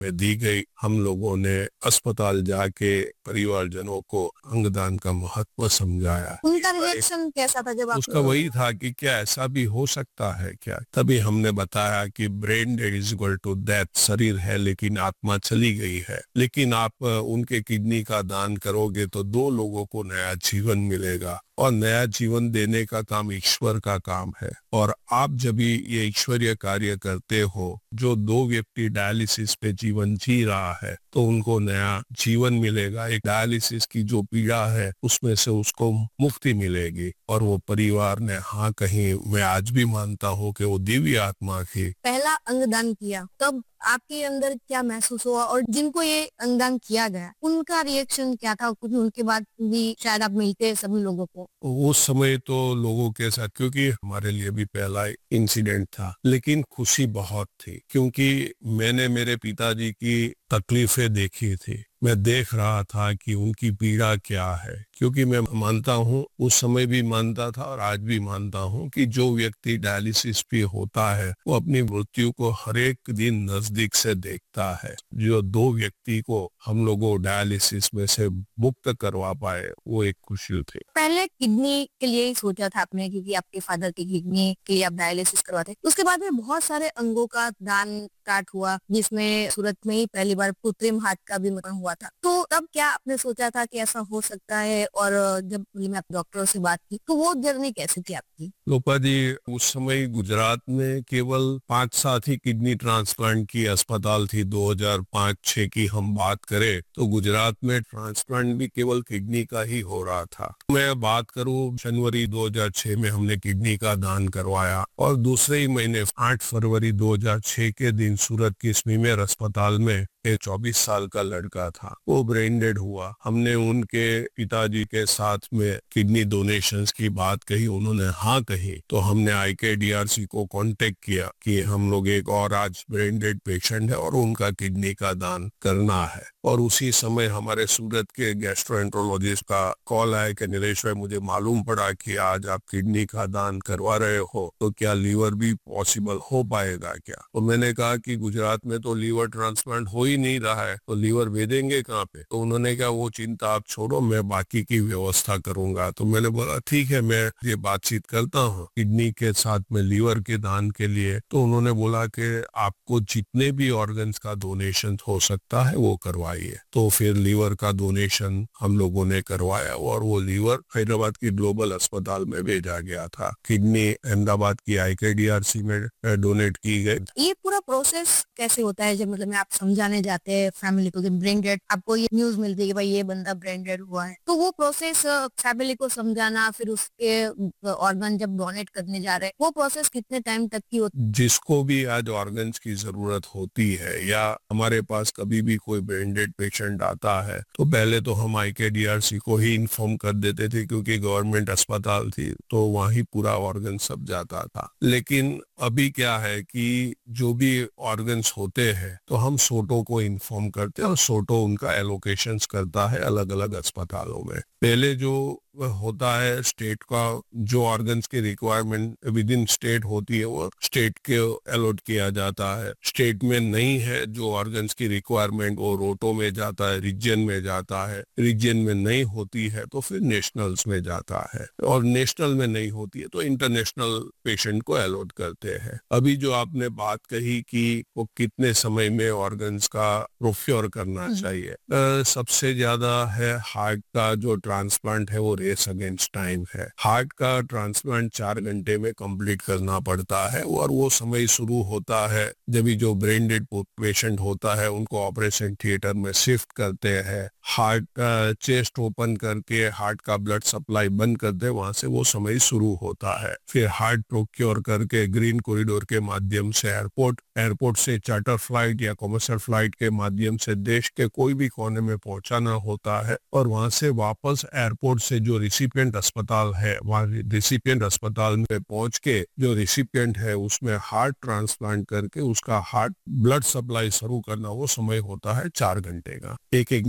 में दी गई। हम लोगों ने अस्पताल जाके परिवारजनों को अंगदान का महत्व समझाया। उनका रिएक्शन कैसा था जब आप उसका वही था कि क्या ऐसा भी हो सकता है क्या। तभी हमने बताया कि brain dead is equal to death, शरीर है लेकिन आत्मा चली गई है। लेकिन आप उनके किडनी का दान करोगे तो 2 लोगों को नया जीवन मिलेगा, और नया जीवन देने का काम ईश्वर का काम है। और आप जब भी ये ईश्वरीय कार्य करते हो, जो 2 व्यक्ति डायलिसिस पे जीवन जी रहा है तो उनको नया जीवन मिलेगा। एक डायलिसिस की जो पीड़ा है उसमें से उसको मुक्ति मिलेगी। और वो परिवार ने हाँ कहीं, मैं आज भी मानता हूँ कि वो दिव्य आत्मा की। पहला अंगदान किया तब आपके अंदर क्या महसूस हुआ, और जिनको ये अंगदान किया गया उनका रिएक्शन क्या था? क्योंकि उनके बाद भी शायद आप मिलते हैं सभी लोगों को। उस समय तो लोगों के साथ, क्योंकि हमारे लिए भी पहला इंसिडेंट था, लेकिन खुशी बहुत थी क्योंकि मैंने मेरे पिताजी की तकलीफें देखी थी। मैं देख रहा था कि उनकी पीड़ा क्या है, क्योंकि मैं मानता हूँ, उस समय भी मानता था और आज भी मानता हूँ कि जो व्यक्ति डायलिसिस पे होता है वो अपनी मृत्यु को हर एक दिन नजदीक से देखता है। जो 2 व्यक्ति को हम लोगों डायलिसिस में से मुक्त करवा पाए, वो एक खुशी थी। पहले किडनी के लिए ही सोचा था आपने, क्योंकि आपके फादर की किडनी के लिए आप डायलिसिस करवाते। उसके बाद में बहुत सारे अंगों का दान स्टार्ट हुआ, जिसमें सूरत में ही पहली बार कृत्रिम हार्ट का भी मतलब हुआ था। तो तब क्या आपने सोचा था कि ऐसा हो सकता है? और जब मैं आप डॉक्टरों से बात की तो वो जर्नी कैसी थी आपकी? लोपा जी, उस समय गुजरात में केवल 5-7 ही किडनी ट्रांसप्लांट की अस्पताल थी। 2005-6 की हम बात करें तो गुजरात में ट्रांसप्लांट भी केवल किडनी का ही हो रहा था। मैं बात करूं, जनवरी 2006 में हमने किडनी का दान करवाया, और दूसरे ही महीने 8 फरवरी 2006 के दिन सूरत की स्मीमेर अस्पताल में एक 24 साल का लड़का था, वो ब्रेन डेड हुआ। हमने उनके पिताजी के साथ में किडनी डोनेशंस की बात कही, उन्होंने हाँ कही, तो हमने IKDRC को कांटेक्ट किया कि हम लोग एक और आज ब्रेन डेड पेशेंट है और उनका किडनी का दान करना है। और उसी समय हमारे सूरत के गैस्ट्रोएंट्रोलॉजिस्ट का कॉल आया कि नरेश भाई, मुझे मालूम पड़ा कि आज आप किडनी का दान करवा रहे हो, तो क्या लीवर भी पॉसिबल हो पाएगा क्या। तो मैंने कहा कि गुजरात में तो लीवर ट्रांसप्लांट हो ही नहीं रहा है, तो लीवर भेजेंगे कहाँ पे। तो उन्होंने कहा वो चिंता आप छोड़ो, मैं बाकी की व्यवस्था करूंगा। तो मैंने बोला ठीक है, मैं ये बातचीत करता हूँ किडनी के साथ में लीवर के दान के लिए। तो उन्होंने बोला कि आपको जितने भी ऑर्गन्स का डोनेशन हो सकता है वो करवाइए। तो फिर लीवर का डोनेशन हम लोगों ने करवाया, और वो लीवर हैदराबाद की ग्लोबल अस्पताल में भेजा गया था। किडनी अहमदाबाद की IKDRC में डोनेट की गई। ये पूरा प्रोसेस कैसे होता है? जब मैं आप समझाने जाते हैं फैमिली को कि ब्रेन डेड, आपको ये न्यूज मिलती है कि भाई ये बंदा ब्रेन डेड हुआ है, तो वो प्रोसेस फैमिली को समझाना, फिर उसके ऑर्गन जब डोनेट करने जा रहे हैं, वो प्रोसेस कितने टाइम तक की होती जिसको भी आज ऑर्गन्स की जरूरत होती है, या हमारे पास कभी भी कोई ब्रेन डेड पेशेंट आता है, तो पहले तो हम IKDRC को ही इन्फॉर्म कर देते थे, क्योंकि गवर्नमेंट अस्पताल थी तो वहीं पूरा ऑर्गन सब जाता था। लेकिन अभी क्या है कि जो भी ऑर्गन्स होते हैं तो हम सोटो को इन्फॉर्म करते हैं, और सोटो उनका एलोकेशंस करता है अलग अलग अस्पतालों में। पहले जो होता है, स्टेट का जो ऑर्गन्स की रिक्वायरमेंट विद इन स्टेट होती है वो स्टेट के अलॉट किया जाता है। स्टेट में नहीं है जो ऑर्गन्स की रिक्वायरमेंट, वो रोटो में जाता है, रीजन में जाता है। रीजन में नहीं होती है तो फिर नेशनल्स में जाता है, और नेशनल में नहीं होती है तो इंटरनेशनल पेशेंट को अलॉट करते हैं। अभी जो आपने बात कही कि वो कितने समय में ऑर्गन्स का प्रोक्योर करना है? चाहिए, सबसे ज्यादा है हार्ट का जो ट्रांसप्लांट है वो रेस अगेंस्ट टाइम है। हार्ट का ट्रांसप्लांट 4 घंटे में कंप्लीट करना पड़ता है, और वो समय शुरू होता है जब भी जो ब्रेन डेड पेशेंट होता है उनको ऑपरेशन थिएटर में शिफ्ट करते हैं। हार्ट चेस्ट ओपन करके हार्ट का ब्लड सप्लाई बंद करते हैं, वहां से वो समय शुरू होता है। फिर हार्ट प्रोक्योर करके ग्रीन कॉरिडोर के माध्यम से एयरपोर्ट से चार्टर फ्लाइट या कमर्शियल फ्लाइट के माध्यम से देश के कोई भी कोने में पहुंचाना होता है, और वहां से वापस एयरपोर्ट से जो रिसिपिएंट अस्पताल है, वहां रिसिपिएंट अस्पताल में पहुंच के जो रिसिपिएंट है उसमें हार्ट ट्रांसप्लांट करके उसका हार्ट ब्लड सप्लाई शुरू करना, वो समय होता है 4 घंटे का। एक एक मिनट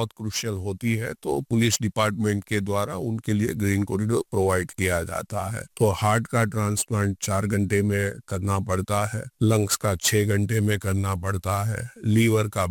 बहुत क्रुशियल होती है तो पुलिस डिपार्टमेंट के द्वारा उनके लिए ग्रीन कॉरिडोर प्रोवाइड किया जाता है। तो हार्ट का ट्रांसप्लांट 4 घंटे में करना पड़ता है, लंग्स का 6 घंटे में करना पड़ता है, लीवर का